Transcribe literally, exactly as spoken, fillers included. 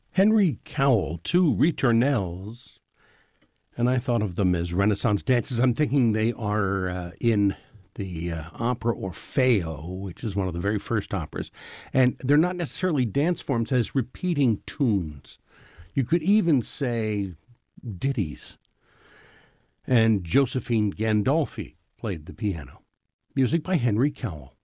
Henry Cowell, two ritornelles, and I thought of them as Renaissance dances. I'm thinking they are uh, in the uh, opera Orfeo, which is one of the very first operas, and they're not necessarily dance forms as repeating tunes. You could even say ditties. And Josephine Gandolfi played the piano. Music by Henry Cowell.